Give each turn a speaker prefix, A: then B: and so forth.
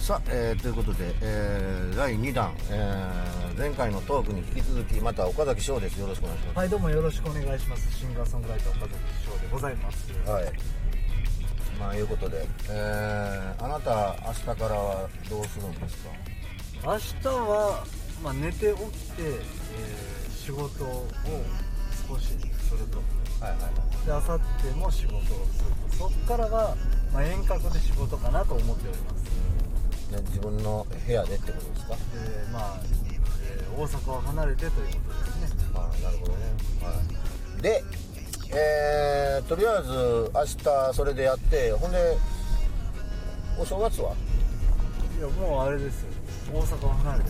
A: さあ、ということで、第2弾、前回のトークに引き続きまた岡崎翔です。よろしくお願いします。
B: はい、どうもよろしくお願いします。シンガーソングライター岡崎翔でございます。
A: はい。まあいうことで、あなた明日からはどうするんですか？
B: 明日は、寝て起きて、仕事を少しすると。
A: はいはいはい。
B: で、明後日も仕事をすると。そっからは、遠隔で仕事かなと思っております。
A: 自分の部屋でってことですか？
B: 大阪を離れてということですね。
A: なるほどね。はい。で、とりあえず明日それでやって、ほんでお正月は？
B: いや、もうあれですよ。大阪を離れて